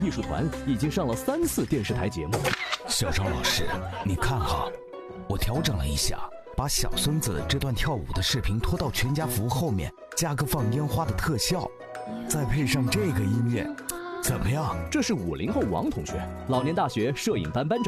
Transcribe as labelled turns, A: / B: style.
A: 艺术团已经上了3次电视台节目。
B: 小张老师，你看哈，我调整了一下，把小孙子这段跳舞的视频拖到全家福后面，加个放烟花的特效，再配上这个音乐，怎么样？
A: 这是50后王同学，老年大学摄影班班长。